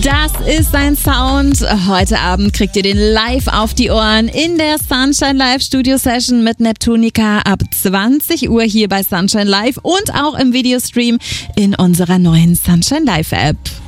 Das ist sein Sound. Heute Abend kriegt ihr den live auf die Ohren in der Sunshine Live Studio Session mit Neptunica ab 20 Uhr hier bei Sunshine Live und auch im Videostream in unserer neuen Sunshine Live App.